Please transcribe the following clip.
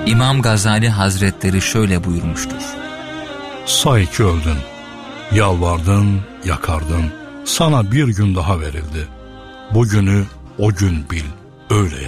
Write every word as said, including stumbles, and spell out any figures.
İmam Gazali Hazretleri şöyle buyurmuştur: Say ki öldün, yalvardın, yakardın, sana bir gün daha verildi. Bugünü o gün bil, öyle